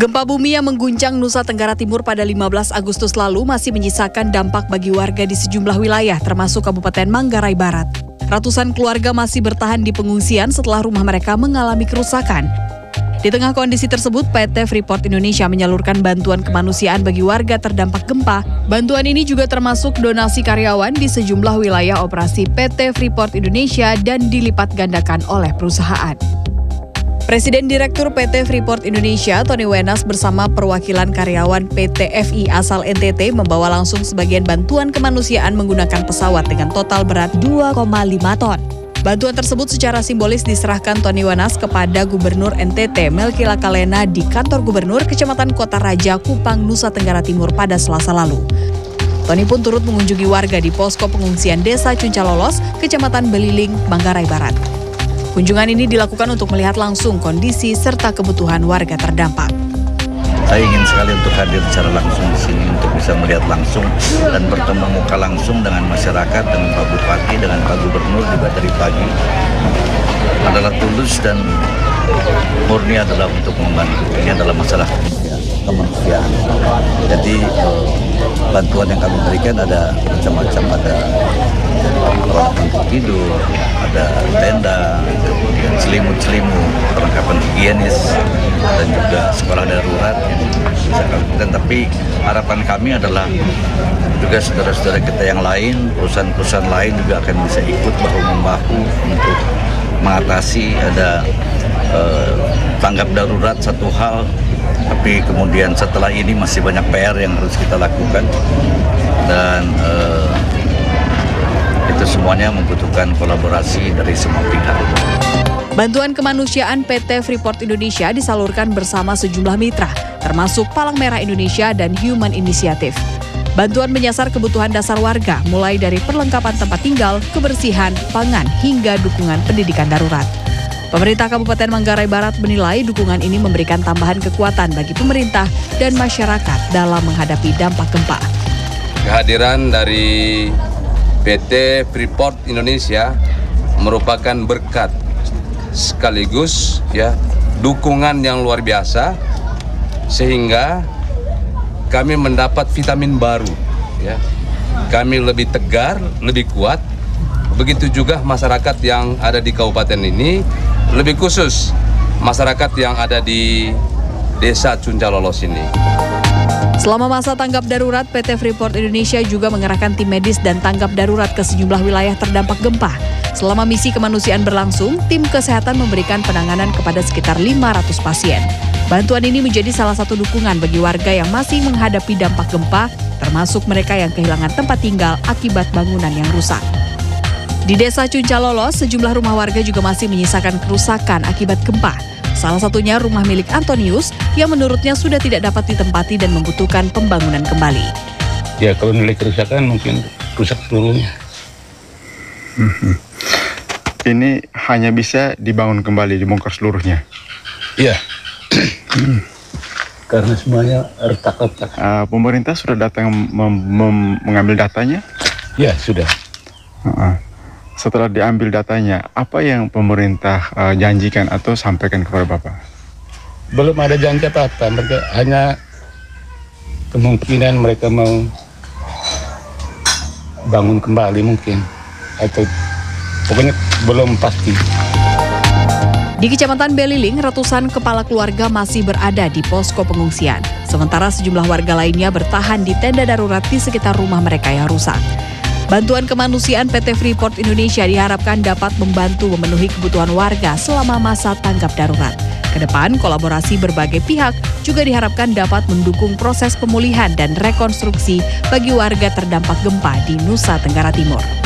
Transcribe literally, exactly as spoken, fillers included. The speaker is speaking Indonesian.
Gempa bumi yang mengguncang Nusa Tenggara Timur pada lima belas Agustus lalu masih menyisakan dampak bagi warga di sejumlah wilayah termasuk Kabupaten Manggarai Barat. Ratusan keluarga masih bertahan di pengungsian setelah rumah mereka mengalami kerusakan. Di tengah kondisi tersebut, P T Freeport Indonesia menyalurkan bantuan kemanusiaan bagi warga terdampak gempa. Bantuan ini juga termasuk donasi karyawan di sejumlah wilayah operasi P T Freeport Indonesia dan dilipat gandakan oleh perusahaan. Presiden Direktur P T Freeport Indonesia, Tony Wenas bersama perwakilan karyawan P T F I asal N T T membawa langsung sebagian bantuan kemanusiaan menggunakan pesawat dengan total berat dua koma lima ton. Bantuan tersebut secara simbolis diserahkan Tony Wenas kepada Gubernur N T T Melki Lakalena di kantor Gubernur Kecamatan Kota Raja, Kupang, Nusa Tenggara Timur pada Selasa lalu. Tony pun turut mengunjungi warga di posko pengungsian Desa Cuncalolos, Kecamatan Beliling, Manggarai Barat. Kunjungan ini dilakukan untuk melihat langsung kondisi serta kebutuhan warga terdampak. Saya ingin sekali untuk hadir secara langsung di sini untuk bisa melihat langsung dan bertemu muka langsung dengan masyarakat, dengan Pak Bupati, dengan Pak Gubernur juga dari pagi. Adalah tulus dan murni adalah untuk membantu. Ini adalah masalah kemanusiaan. Jadi bantuan yang kami berikan ada macam-macam, ada peralatan untuk tidur, ada tenda, kemudian selimut-selimut, perlengkapan higienis, dan juga sekolah darurat yang bisa kami berikan. Tapi harapan kami adalah juga saudara-saudara kita yang lain, perusahaan-perusahaan lain juga akan bisa ikut bahu-membahu untuk mengatasi. Ada eh, tanggap darurat satu hal, tapi kemudian setelah ini masih banyak P R yang harus kita lakukan, dan eh, itu semuanya membutuhkan kolaborasi dari semua pihak. Bantuan kemanusiaan P T Freeport Indonesia disalurkan bersama sejumlah mitra, termasuk Palang Merah Indonesia dan Human Initiative. Bantuan menyasar kebutuhan dasar warga, mulai dari perlengkapan tempat tinggal, kebersihan, pangan, hingga dukungan pendidikan darurat. Pemerintah Kabupaten Manggarai Barat menilai dukungan ini memberikan tambahan kekuatan bagi pemerintah dan masyarakat dalam menghadapi dampak gempa. Kehadiran dari P T Freeport Indonesia merupakan berkat sekaligus ya dukungan yang luar biasa, sehingga kami mendapat vitamin baru ya. Kami lebih tegar, lebih kuat. Begitu juga masyarakat yang ada di kabupaten ini, lebih khusus masyarakat yang ada di Desa Cuncalolos ini. Selama masa tanggap darurat, P T Freeport Indonesia juga mengerahkan tim medis dan tanggap darurat ke sejumlah wilayah terdampak gempa. Selama misi kemanusiaan berlangsung, tim kesehatan memberikan penanganan kepada sekitar lima ratus pasien. Bantuan ini menjadi salah satu dukungan bagi warga yang masih menghadapi dampak gempa, termasuk mereka yang kehilangan tempat tinggal akibat bangunan yang rusak. Di Desa Cuncalolos, sejumlah rumah warga juga masih menyisakan kerusakan akibat gempa. Salah satunya rumah milik Antonius yang menurutnya sudah tidak dapat ditempati dan membutuhkan pembangunan kembali. Ya, kalau nilai kerusakan mungkin rusak seluruhnya. Hmm. Ini hanya bisa dibangun kembali, dibongkar seluruhnya? Iya, hmm. Karena semuanya retak-retak. Uh, pemerintah sudah datang mem- mem- mengambil datanya? Ya, sudah. Uh-uh. Setelah diambil datanya, apa yang pemerintah uh, janjikan atau sampaikan kepada Bapak? Belum ada janji apa-apa, mereka hanya kemungkinan mereka mau bangun kembali mungkin, atau pokoknya belum pasti. Di Kecamatan Beliling, ratusan kepala keluarga masih berada di posko pengungsian. Sementara sejumlah warga lainnya bertahan di tenda darurat di sekitar rumah mereka yang rusak. Bantuan kemanusiaan P T Freeport Indonesia diharapkan dapat membantu memenuhi kebutuhan warga selama masa tanggap darurat. Kedepan, kolaborasi berbagai pihak juga diharapkan dapat mendukung proses pemulihan dan rekonstruksi bagi warga terdampak gempa di Nusa Tenggara Timur.